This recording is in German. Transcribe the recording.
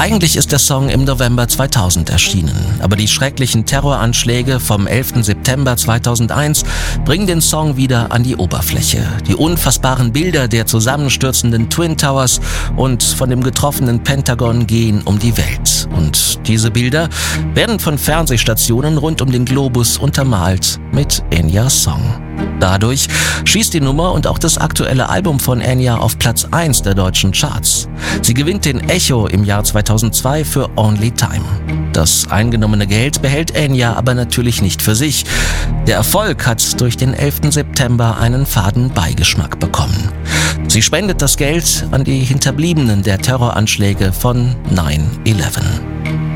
Eigentlich ist der Song im November 2000 erschienen, aber die schrecklichen Terroranschläge vom 11. September 2001 bringen den Song wieder an die Oberfläche. Die unfassbaren Bilder der zusammenstürzenden Twin Towers und von dem getroffenen Pentagon gehen um die Welt. Und diese Bilder werden von Fernsehstationen rund um den Globus untermalt mit Enyas Song. Dadurch schießt die Nummer und auch das aktuelle Album von Enya auf Platz 1 der deutschen Charts. Sie gewinnt den Echo im Jahr 2002 für Only Time. Das eingenommene Geld behält Enya aber natürlich nicht für sich. Der Erfolg hat durch den 11. September einen faden Beigeschmack bekommen. Sie spendet das Geld an die Hinterbliebenen der Terroranschläge von 9/11.